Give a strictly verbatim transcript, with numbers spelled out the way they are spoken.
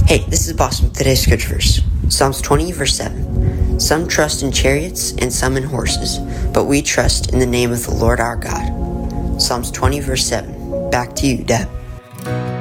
Hey, this is Boston with today's scripture verse. Psalms twenty, verse seven. Some trust in chariots and some in horses, but we trust in the name of the Lord our God. Psalms twenty, verse seven. Back to you, Dad.